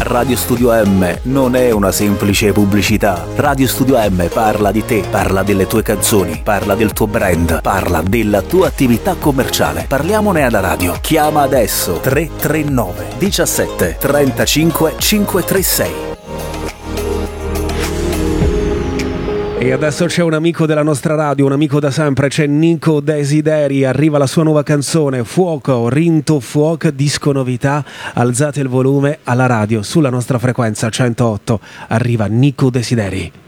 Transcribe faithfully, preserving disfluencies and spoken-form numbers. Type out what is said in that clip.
Radio Studio M non è una semplice pubblicità. Radio Studio M parla di te, parla delle tue canzoni, parla del tuo brand, parla della tua attività commerciale. Parliamone alla radio. Chiama adesso tre tre nove diciassette trentacinque cinquecentotrentasei. E adesso c'è un amico della nostra radio, un amico da sempre, c'è Nico Desideri, arriva la sua nuova canzone, Fuoco, Rinto Fuoc, disco novità, alzate il volume alla radio, sulla nostra frequenza centootto, arriva Nico Desideri.